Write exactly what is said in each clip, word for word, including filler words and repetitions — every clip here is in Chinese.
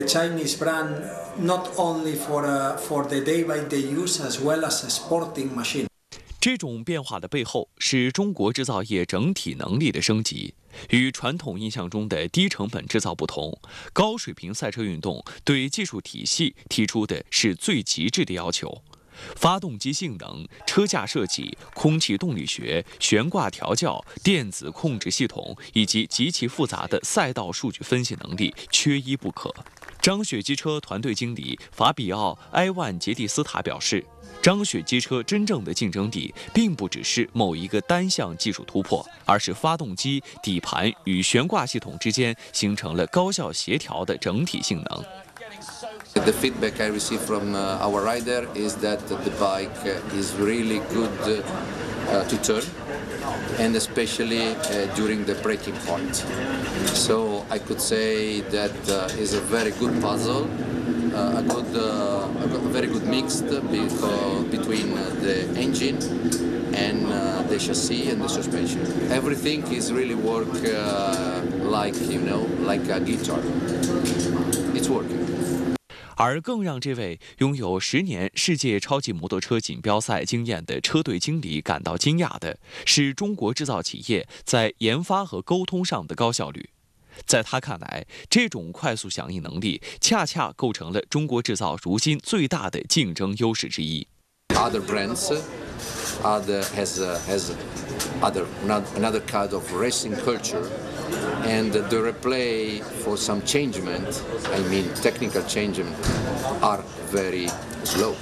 Chinese brand not only for uh, for the day-by-day use as well as a sporting machine. 这种变化的背后是中国制造业整体能力的升级。与传统印象中的低成本制造不同，高水平赛车运动对技术体系提出的是最极致的要求。发动机性能、车架设计、空气动力学、悬挂调教、电子控制系统以及极其复杂的赛道数据分析能力缺一不可。张雪机车团队经理法比奥·埃万杰蒂斯塔表示，张雪机车真正的竞争力并不只是某一个单项技术突破，而是发动机、底盘与悬挂系统之间形成了高效协调的整体性能。 The feedback I receive from uh, our rider is that the bike is really good uh, to turn, and especially uh, during the braking point. So I could say that uh, is a very good puzzle, uh, a good, uh, a very good mix between the engine and uh, the chassis and the suspension. Everything is really work uh, like you know, like a guitar. It's working. 而更让这位拥有十年世界超级摩托车锦标赛经验的车队经理感到惊讶的是，中国制造企业在研发和沟通上的高效率。在他看来，这种快速响应能力恰恰构成了中国制造如今最大的竞争优势之一。 Other brands, other has uh, has other another kind of racing culture. And the replay for some changement, I mean technical changement, are very slow.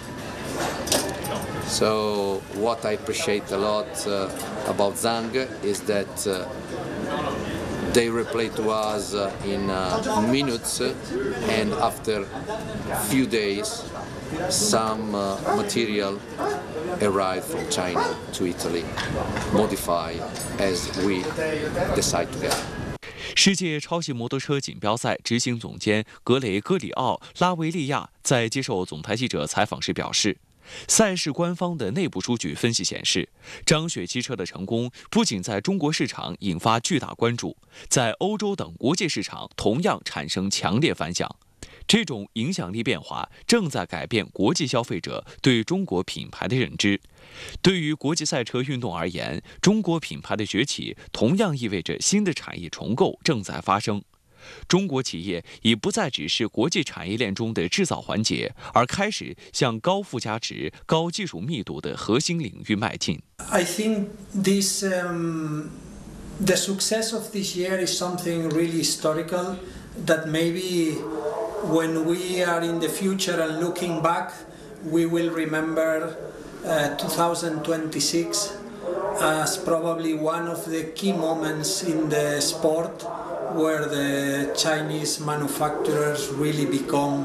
So what I appreciate a lot uh, about Zhang is that uh, they replay to us uh, in uh, minutes, and after few days, some uh, material arrive from China to Italy, modify as we decide together. 世界超级摩托车锦标赛执行总监格雷戈里奥·拉维利亚在接受总台记者采访时表示，赛事官方的内部数据分析显示，张雪机车的成功不仅在中国市场引发巨大关注，在欧洲等国际市场同样产生强烈反响。这种影响力变化正在改变国际消费者对中国品牌的认知。对于国际赛车运动而言，中国品牌的崛起同样意味着新的产业重构正在发生。中国企业已不再只是国际产业链中的制造环节，而开始向高附加值、高技术密度的核心领域迈进。 I think this, um, the success of this year is something really historical that maybe when we are in the future and looking back, we will remember uh, two thousand twenty-six as probably one of the key moments in the sport where the Chinese manufacturers really become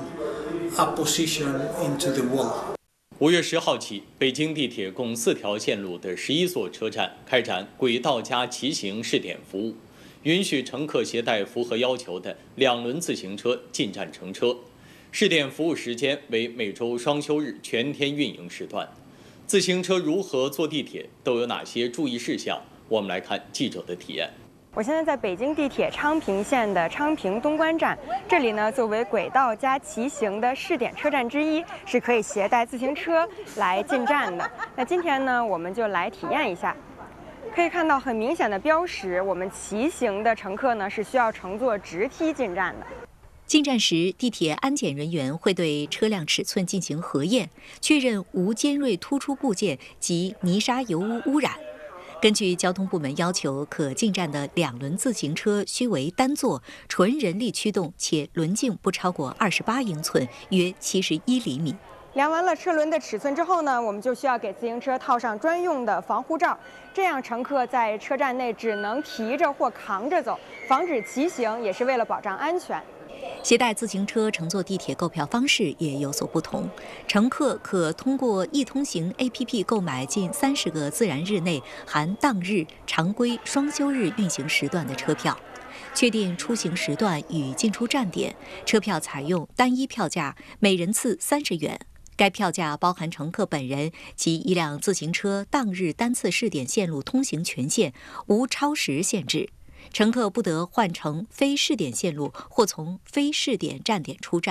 a position into the world. 五月十号起，北京地铁共四条线路的十一座车站开展轨道加骑行试点服务，允许乘客携带符合要求的两轮自行车进站乘车。试点服务时间为每周双休日全天运营时段。自行车如何坐地铁，都有哪些注意事项？我们来看记者的体验。 我现在在北京地铁昌平线的昌平东关站，这里呢作为轨道加骑行的试点车站之一，是可以携带自行车来进站的。那今天呢，我们就来体验一下。可以看到很明显的标识，我们骑行的乘客呢是需要乘坐直梯进站的。 进站时，地铁安检人员会对车辆尺寸进行核验，确认无尖锐突出部件及泥沙油污污染。根据交通部门要求，可进站的两轮自行车须为单座、纯人力驱动，且轮径不超过二十八英寸，约七十一厘米。 量完了车轮的尺寸之后呢，我们就需要给自行车套上专用的防护罩，这样乘客在车站内只能提着或扛着走，防止骑行，也是为了保障安全。 携带自行车乘坐地铁购票方式也有所不同，乘客可通过易通行 A P P 购买近三十个自然日内含当日、常规、双休日运行时段的车票，确定出行时段与进出站点，车票采用单一票价，每人次三十元。该票价包含乘客本人及一辆自行车当日单次试点线路通行权限，无超时限制。乘客不得换乘非试点线路或从非试点站点出站。